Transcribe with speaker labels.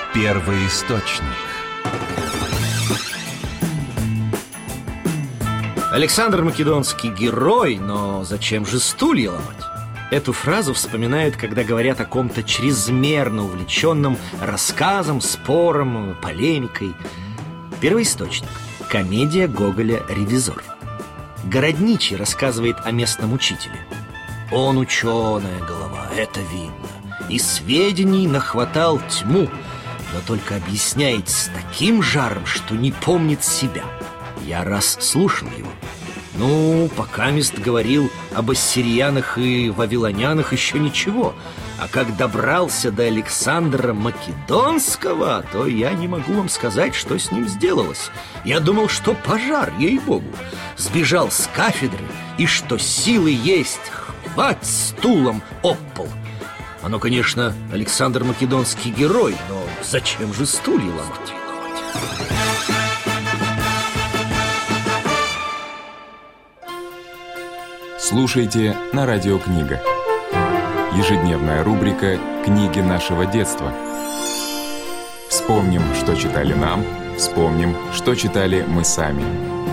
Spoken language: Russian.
Speaker 1: Первоисточник.
Speaker 2: Александр Македонский герой, но зачем же стулья ломать? Эту фразу вспоминают, когда говорят о ком-то чрезмерно увлеченном рассказом, спором, полемикой. Первоисточник. Комедия Гоголя «Ревизор». Городничий рассказывает о местном учителе. Он ученая голова, это видно, и сведений нахватал тьму, но только объясняет с таким жаром, что не помнит себя. Я раз слушал его. Ну, покамест говорил об ассириянах и вавилонянах еще ничего. А как добрался до Александра Македонского, то я не могу вам сказать, что с ним сделалось. Я думал, что пожар, ей-богу. Сбежал с кафедры, и что силы есть, хвать стулом об пол. Оно, конечно, Александр Македонский герой, но зачем же стулья ломать?
Speaker 3: Слушайте на Радио Книга. Ежедневная рубрика «Книги нашего детства». Вспомним, что читали нам, вспомним, что читали мы сами.